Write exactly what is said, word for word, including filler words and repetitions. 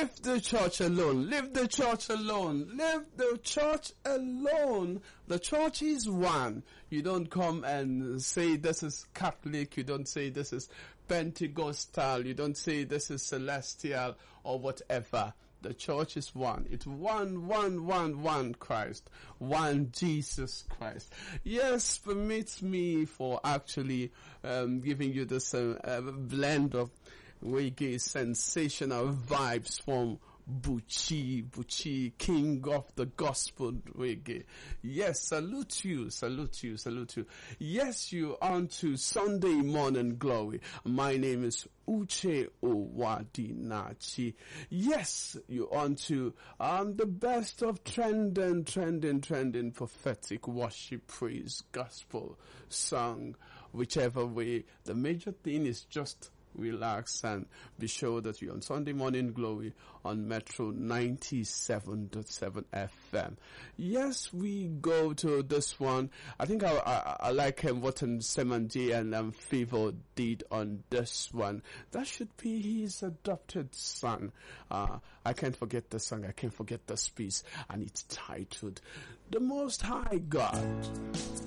Leave the church alone. Leave the church alone. Leave the church alone. The church is one. You don't come and say this is Catholic. You don't say this is Pentecostal. You don't say this is Celestial or whatever. The church is one. It's one, one, one, one Christ. One Jesus Christ. Yes, permit me for actually um, giving you this uh, uh, blend of reggae sensational vibes from Buchi, Buchi, king of the gospel reggae. Yes, salute you, salute you, salute you. Yes, you on to Sunday Morning Glory. My name is Uche Owadinachi. Yes, you on to um the best of trending, trending, trending prophetic worship, praise, gospel, song, whichever way. The major thing is just relax and be sure that you're on Sunday Morning Glory on Metro ninety-seven point seven F M. Yes, we go to this one. I think I, I, I like um, what um, Semanje and um, Favor did on this one. That should be his adopted son. Uh, I can't forget the song. I can't forget the piece. And it's titled The Most High God.